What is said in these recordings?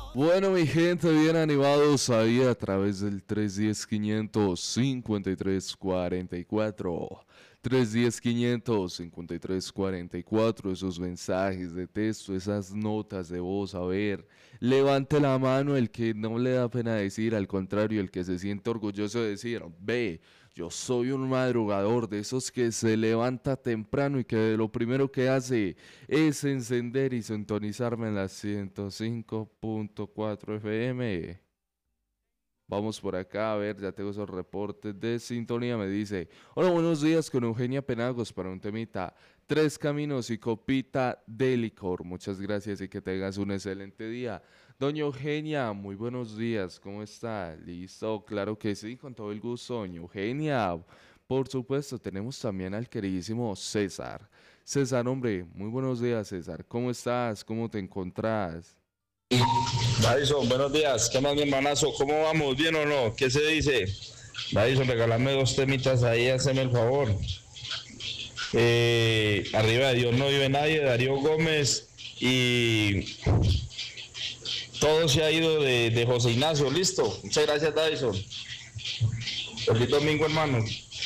Bueno, mi gente, bien animados ahí a través del 310-553-44. 310-553-44, esos mensajes de texto, esas notas de voz. A ver, levante la mano el que no le da pena decir, al contrario, el que se siente orgulloso de decir, ve, yo soy un madrugador de esos que se levanta temprano y que lo primero que hace es encender y sintonizarme en la 105.4 FM. Vamos por acá, a ver, ya tengo esos reportes de sintonía. Me dice, hola, buenos días con Eugenia Penagos para un temita. Tres caminos y copita de licor. Muchas gracias y que tengas un excelente día. Doña Eugenia, muy buenos días, ¿cómo está? Listo, claro que sí, con todo el gusto, doña Eugenia. Por supuesto, tenemos también al queridísimo César. César, hombre, muy buenos días, César. ¿Cómo estás? ¿Cómo te encontrás? Dyson, buenos días. ¿Qué más, mi hermanazo? ¿Cómo vamos? ¿Bien o no? ¿Qué se dice? Dyson, regálame dos temitas ahí, hazme el favor. Arriba de Dios no vive nadie, Darío Gómez. Y todo se ha ido de José Ignacio, listo. Muchas gracias, Dyson. Feliz domingo, hermano.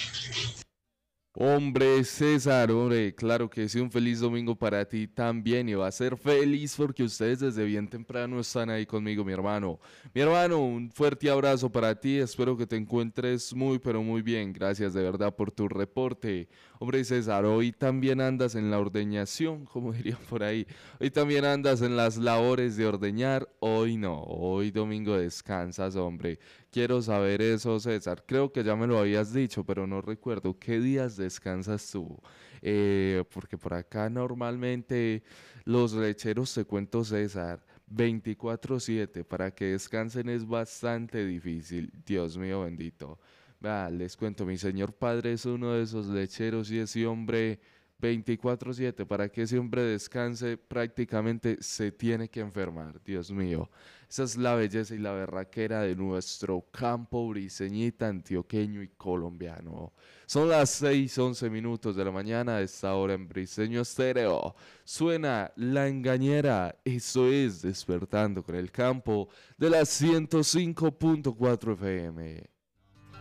Hombre, César, hombre, claro que sí, un feliz domingo para ti también y va a ser feliz porque ustedes desde bien temprano están ahí conmigo, mi hermano. Mi hermano, un fuerte abrazo para ti, espero que te encuentres muy, pero muy bien. Gracias de verdad por tu reporte. Hombre, César, hoy también andas en la ordeñación, como dirían por ahí. Hoy también andas en las labores de ordeñar, hoy no, hoy domingo descansas, hombre. Quiero saber eso, César. Creo que ya me lo habías dicho, pero no recuerdo. ¿Qué días descansas tú? Porque por acá normalmente los lecheros, te cuento, César, 24/7 para que descansen es bastante difícil. Dios mío bendito. Vea, les cuento, mi señor padre es uno de esos lecheros y ese hombre 24/7 para que ese hombre descanse prácticamente se tiene que enfermar. Dios mío. Esa es la belleza y la berraquera de nuestro campo briseñita, antioqueño y colombiano. Son las 6:11 de la mañana, a esta hora en Briseño Estéreo. Suena La Engañera, eso es Despertando con el Campo de las 105.4 FM.